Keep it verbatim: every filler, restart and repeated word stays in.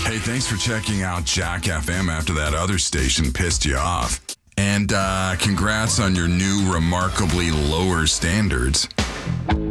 Hey, thanks for checking out Jack F M after that other station pissed you off. And uh, congrats on your new remarkably lower standards.